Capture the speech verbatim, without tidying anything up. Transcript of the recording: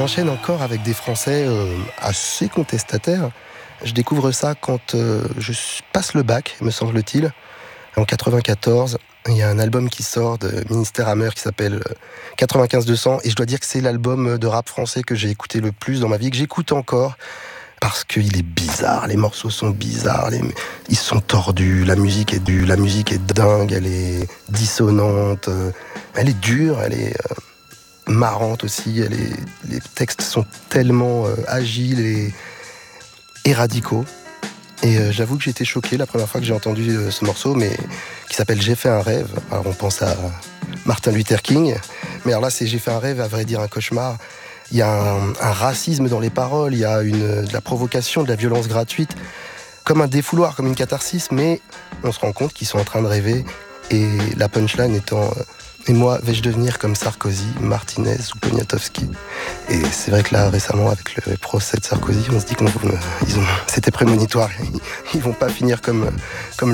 enchaîne encore avec des Français euh, assez contestataires. Je découvre ça quand euh, je passe le bac, me semble-t-il. En quatre-vingt-quatorze, il y a un album qui sort de Ministère Hammer qui s'appelle quatre-vingt-quinze deux cents, et je dois dire que c'est l'album de rap français que j'ai écouté le plus dans ma vie, que j'écoute encore, parce qu'il est bizarre, les morceaux sont bizarres, les... ils sont tordus, la musique est dure, la musique est dingue, elle est dissonante, elle est dure, elle est euh, marrante aussi, elle est... les textes sont tellement euh, agiles et, et radicaux. Et euh, j'avoue que j'ai été choqué la première fois que j'ai entendu euh, ce morceau, mais qui s'appelle J'ai fait un rêve. Alors on pense à Martin Luther King, mais alors là c'est J'ai fait un rêve, à vrai dire un cauchemar. Il y a un, un racisme dans les paroles, il y a une, de la provocation, de la violence gratuite, comme un défouloir, comme une catharsis, mais on se rend compte qu'ils sont en train de rêver, et la punchline étant euh, « Et moi, vais-je devenir comme Sarkozy, Martinez ou Poniatowski ?» Et c'est vrai que là, récemment, avec le procès de Sarkozy, on se dit qu'on, euh, ils ont, c'était prémonitoire, ils, ils vont pas finir comme, comme